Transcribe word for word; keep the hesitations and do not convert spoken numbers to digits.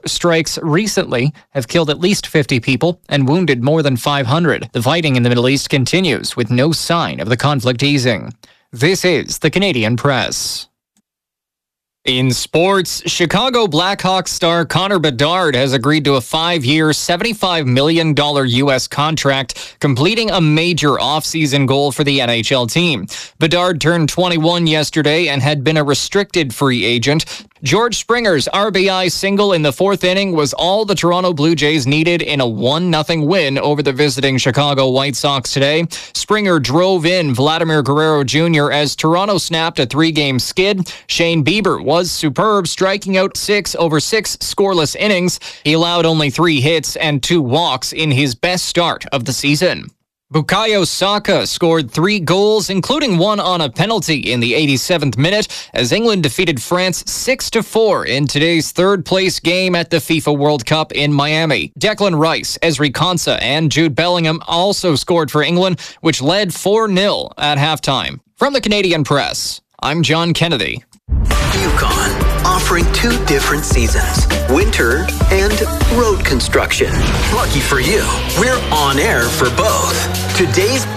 strikes recently have killed at least fifty people and wounded more than five hundred. The fighting in the Middle East continues with no sign of the conflict easing. This is the Canadian Press. In sports, Chicago Blackhawks star Connor Bedard has agreed to a five-year, seventy-five million dollars U S contract, completing a major offseason goal for the N H L team. Bedard turned twenty-one yesterday and had been a restricted free agent. George Springer's R B I single in the fourth inning was all the Toronto Blue Jays needed in a one nothing win over the visiting Chicago White Sox today. Springer drove in Vladimir Guerrero Junior as Toronto snapped a three-game skid. Shane Bieber was superb, striking out six over six scoreless innings. He allowed only three hits and two walks in his best start of the season. Bukayo Saka scored three goals, including one on a penalty in the eighty-seventh minute, as England defeated France six to four in today's third-place game at the FIFA World Cup in Miami. Declan Rice, Ezri Konsa, and Jude Bellingham also scored for England, which led four nil at halftime. From the Canadian Press, I'm John Kennedy. Yukon, offering two different seasons, winter and road construction. Lucky for you, we're on air for both. Today's